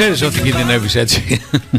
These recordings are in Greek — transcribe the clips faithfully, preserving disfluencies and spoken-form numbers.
ξέρεις ότι κινδυνεύεις έτσι.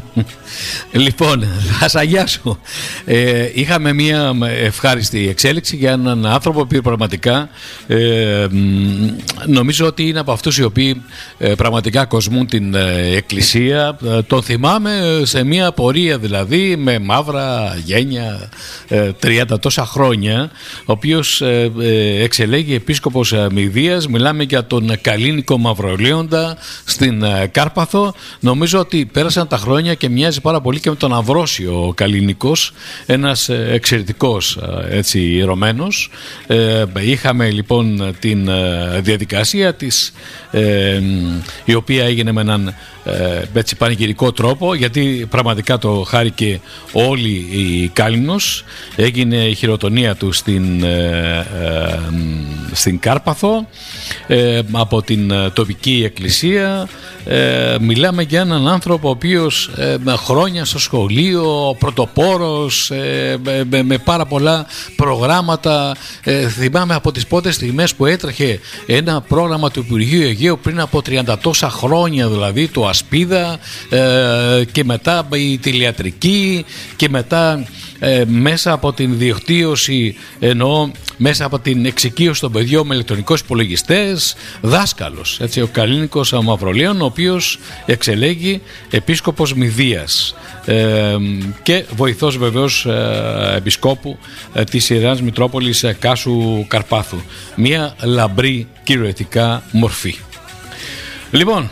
Λοιπόν, θα σ' αγιάσω. ε, Είχαμε μια ευχάριστη εξέλιξη για έναν άνθρωπο που πραγματικά ε, νομίζω ότι είναι από αυτούς οι οποίοι ε, πραγματικά κοσμούν την ε, εκκλησία. ε, Τον θυμάμαι σε μια πορεία, δηλαδή με μαύρα γένια, ε, τριάντα τόσα χρόνια, ο οποίος ε, ε, εξελέγει επίσκοπος Μηδίας. Μιλάμε για τον Καλίνικο Μαυρολέοντα στην ε, Κάρπαθο. Νομίζω ότι πέρασαν τα χρόνια και μοιάζει πάρα πολύ και με τον Αυρόσιο Καλίνικος, ένας εξαιρετικός έτσι ιερωμένος. Ε, είχαμε λοιπόν την διαδικασία της, ε, η οποία έγινε με έναν ε, έτσι πανηγυρικό τρόπο, γιατί πραγματικά το χάρηκε όλη η Κάλυμνος. Έγινε η χειροτονία του στην, ε, ε, στην Κάρπαθο ε, από την τοπική εκκλησία. Ε, μιλάμε για έναν άνθρωπο ο οποίος ε, με χρόνια στο σχολείο, πρωτοπόρος, ε, με, με πάρα πολλά προγράμματα. ε, θυμάμαι από τις πρώτες στιγμές που έτρεχε ένα πρόγραμμα του Υπουργείου Αιγαίου πριν από τριάντα τόσα χρόνια, δηλαδή το Ασπίδα, ε, και μετά η τηλεατρική, και μετά ε, μέσα από την δικτύωση, εννοώ μέσα από την εξοικείωση των παιδιών με ηλεκτρονικούς υπολογιστές, δάσκαλος, έτσι, ο Καλίνικος Μαυρολέων, ο οποίος εξελέγει επίσκοπος Μηδίας ε, και βοηθός βεβαίως ε, επισκόπου ε, της Ιεράς Μητρόπολης ε, Κάσου Καρπάθου. Μια λαμπρή κυριολεκτικά μορφή. Λοιπόν,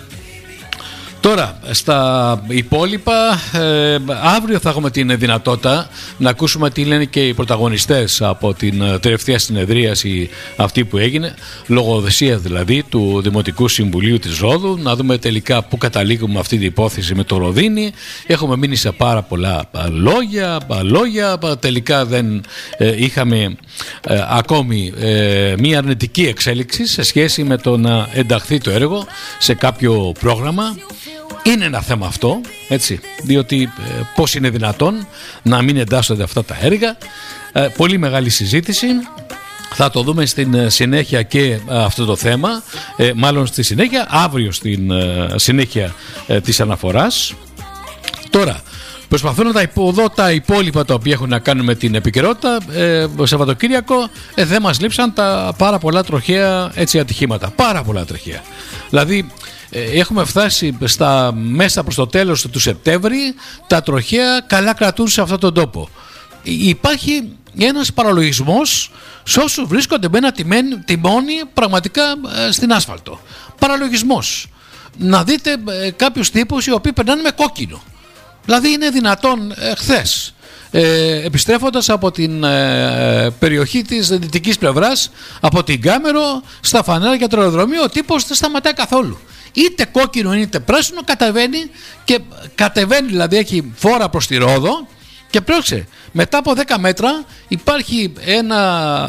τώρα, στα υπόλοιπα, ε, αύριο θα έχουμε την δυνατότητα να ακούσουμε τι λένε και οι πρωταγωνιστές από την τελευταία συνεδρίαση αυτή που έγινε, λογοδοσία δηλαδή του Δημοτικού Συμβουλίου της Ρόδου, να δούμε τελικά πού καταλήγουμε αυτή την υπόθεση με το Ροδίνι. Έχουμε μείνει σε πάρα πολλά λόγια, λόγια. Τελικά δεν ε, είχαμε ε, ακόμη ε, μία αρνητική εξέλιξη σε σχέση με το να ενταχθεί το έργο σε κάποιο πρόγραμμα. Είναι ένα θέμα αυτό, έτσι, διότι ε, πώς είναι δυνατόν να μην εντάσσονται αυτά τα έργα. Ε, πολύ μεγάλη συζήτηση. Θα το δούμε στην συνέχεια και ε, αυτό το θέμα, ε, μάλλον στη συνέχεια, αύριο στην ε, συνέχεια ε, της αναφοράς. Τώρα, προσπαθώ να τα υποδώ τα υπόλοιπα τα οποία έχουν να κάνουν με την επικαιρότητα. Ε, Σαββατοκύριακο ε, δεν μας λείψαν τα πάρα πολλά τροχαία έτσι, ατυχήματα. Πάρα πολλά τροχαία. Δηλαδή, έχουμε φτάσει στα μέσα προς το τέλος του Σεπτέμβρη, τα τροχαία καλά κρατούν σε αυτόν τον τόπο. Υπάρχει ένας παραλογισμός σε όσους βρίσκονται με ένα τιμόνι πραγματικά στην άσφαλτο. Παραλογισμός. Να δείτε κάποιους τύπους οι οποίοι περνάνε με κόκκινο. Δηλαδή είναι δυνατόν ε, χθες ε, επιστρέφοντας από την ε, περιοχή της δυτικής πλευράς, από την Κάμερο στα φανάρια του αεροδρομίου, ο τύπος δεν σταματάει καθόλου. Είτε κόκκινο είτε πράσινο κατεβαίνει, και κατεβαίνει δηλαδή, έχει φόρα προς τη Ρόδο, και πρόσεξε, μετά από δέκα μέτρα υπάρχει, ένα,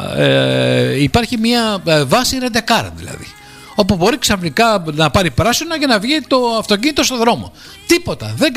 ε, υπάρχει μια βάση ρεντεκάρα δηλαδή, όπου μπορεί ξαφνικά να πάρει πράσινο για να βγει το αυτοκίνητο στο δρόμο. Τίποτα, δεν